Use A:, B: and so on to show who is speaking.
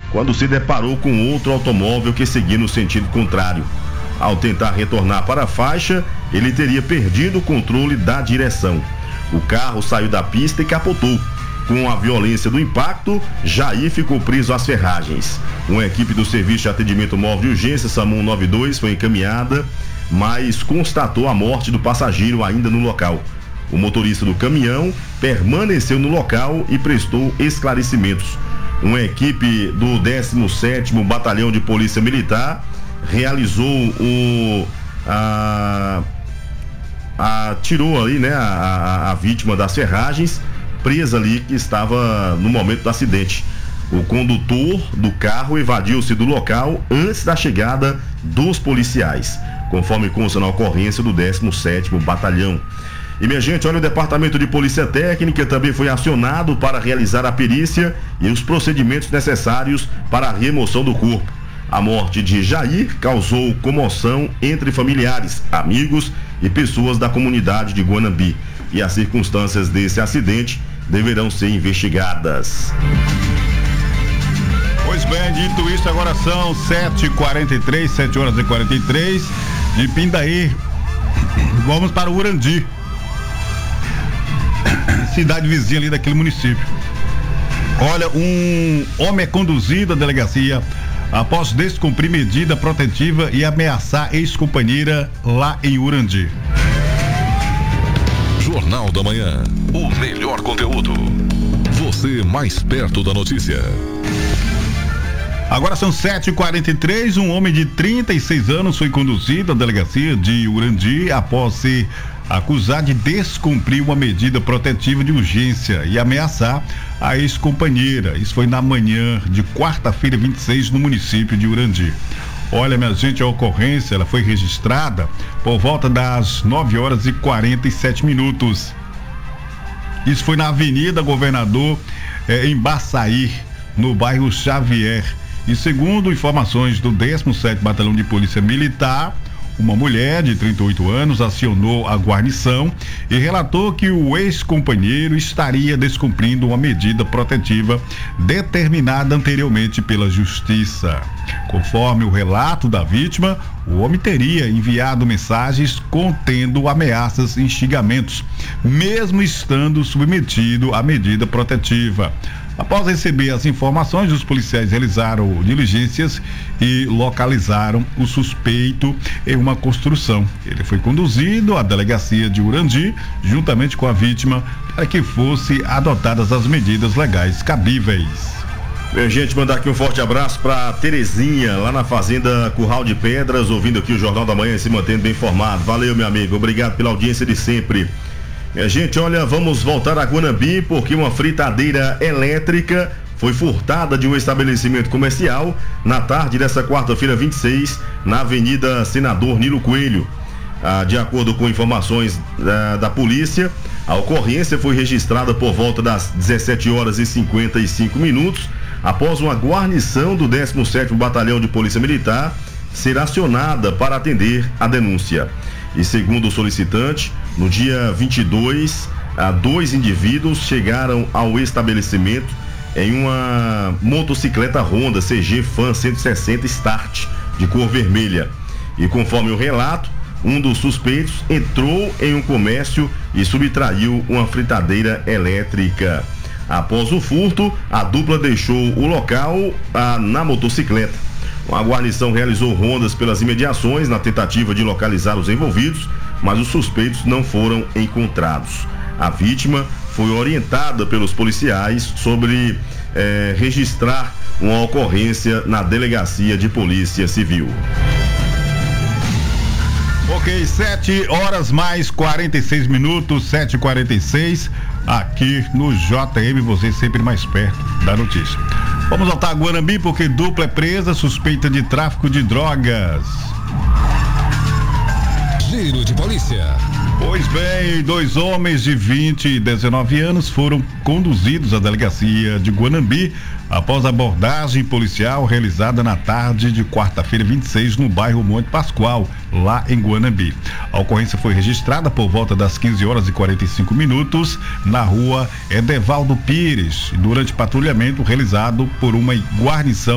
A: quando se deparou com outro automóvel que seguia no sentido contrário. Ao tentar retornar para a faixa, ele teria perdido o controle da direção. O carro saiu da pista e capotou. Com a violência do impacto, Jair ficou preso às ferragens. Uma equipe do Serviço de Atendimento Móvel de Urgência, SAMU 192, foi encaminhada, mas constatou a morte do passageiro ainda no local. O motorista do caminhão permaneceu no local e prestou esclarecimentos. Uma equipe do 17º Batalhão de Polícia Militar realizou tirou ali, né, a vítima das ferragens, presa ali, que estava no momento do acidente. O condutor do carro evadiu-se do local antes da chegada dos policiais, conforme consta na ocorrência do 17º Batalhão. E, minha gente, olha, o Departamento de Polícia Técnica também foi acionado para realizar a perícia e os procedimentos necessários para a remoção do corpo. A morte de Jair causou comoção entre familiares, amigos e pessoas da comunidade de Guanambi. E as circunstâncias desse acidente deverão ser investigadas.
B: Pois bem, dito isso, agora são 7h43, 7h43 de Pindaí. Vamos para o Urandi, cidade vizinha ali daquele município. Olha, um homem é conduzido à delegacia após descumprir medida protetiva e ameaçar ex-companheira lá em Urandi.
C: Jornal da Manhã, o melhor conteúdo. Você mais perto da notícia.
B: Agora são 7h43, um homem de 36 anos foi conduzido à delegacia de Urandi após ser acusado de descumprir uma medida protetiva de urgência e ameaçar a ex-companheira. Isso foi na manhã de quarta-feira, 26, no município de Urandi. Olha, minha gente, a ocorrência ela foi registrada por volta das 9h47. Isso foi na Avenida Governador, em Baçaí, no bairro Xavier. E segundo informações do 17º Batalhão de Polícia Militar, uma mulher de 38 anos acionou a guarnição e relatou que o ex-companheiro estaria descumprindo uma medida protetiva determinada anteriormente pela Justiça. Conforme o relato da vítima, o homem teria enviado mensagens contendo ameaças e instigamentos, mesmo estando submetido à medida protetiva. Após receber as informações, os policiais realizaram diligências e localizaram o suspeito em uma construção. Ele foi conduzido à delegacia de Urandi, juntamente com a vítima, para que fossem adotadas as medidas legais cabíveis.
A: Bem, gente, mandar aqui um forte abraço para Terezinha, lá na Fazenda Curral de Pedras, ouvindo aqui o Jornal da Manhã e se mantendo bem informado. Valeu, meu amigo, obrigado pela audiência de sempre. Gente, olha, vamos voltar a Guanambi porque uma fritadeira elétrica foi furtada de um estabelecimento comercial na tarde dessa quarta-feira, 26, na Avenida Senador Nilo Coelho. De acordo com informações da polícia, a ocorrência foi registrada por volta das 17h55, após uma guarnição do 17º Batalhão de Polícia Militar ser acionada para atender a denúncia. E segundo o solicitante, no dia 22, dois indivíduos chegaram ao estabelecimento em uma motocicleta Honda CG Fan 160 Start, de cor vermelha. E conforme o relato, um dos suspeitos entrou em um comércio e subtraiu uma fritadeira elétrica. Após o furto, a dupla deixou o local na motocicleta. A guarnição realizou rondas pelas imediações na tentativa de localizar os envolvidos, mas os suspeitos não foram encontrados. A vítima foi orientada pelos policiais sobre registrar uma ocorrência na Delegacia de Polícia Civil.
B: Ok, 7h mais 46, 7h46, aqui no JM, você sempre mais perto da notícia. Vamos voltar a Guanambi porque dupla é presa, suspeita de tráfico de drogas.
C: Giro de polícia.
B: Pois bem, dois homens de 20 e 19 anos foram conduzidos à delegacia de Guanambi após abordagem policial realizada na tarde de quarta-feira, 26, no bairro Monte Pascoal, lá em Guanambi. A ocorrência foi registrada por volta das 15h45 na rua Edevaldo Pires, durante patrulhamento realizado por uma guarnição